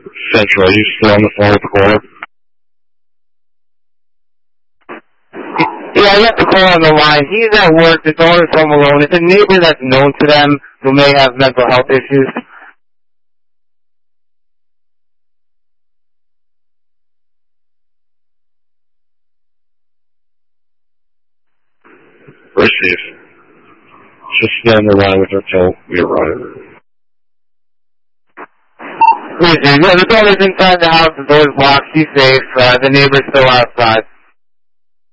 Central, are you still on the phone with the caller? Yeah, I got the call on the line. He's at work. The daughter's home alone. It's a neighbor that's known to them who may have mental health issues. Receive. Just stay on the line with her till we arrive. Yeah, the daughter's inside the house. The door's locked. She's safe. The neighbor's still outside.